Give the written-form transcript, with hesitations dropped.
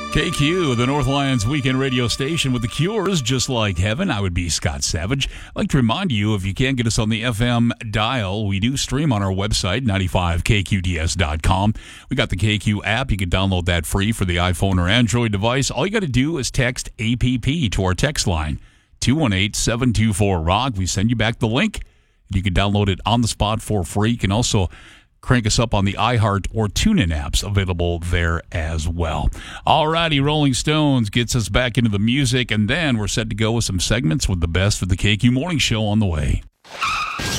KQ, the North Lions weekend radio station with the Cures, just like heaven. I would be Scott Savage. I'd like to remind you, if you can't get us on the FM dial, we do stream on our website, 95kqds.com. We got the KQ app. You can download that free for the iPhone or Android device. All you got to do is text APP to our text line, 218-724-ROCK. We send you back the link. You can download it on the spot for free. You can also crank us up on the iHeart or TuneIn apps available there as well. All righty, Rolling Stones gets us back into the music, and then we're set to go with some segments with the best of the KQ Morning Show on the way.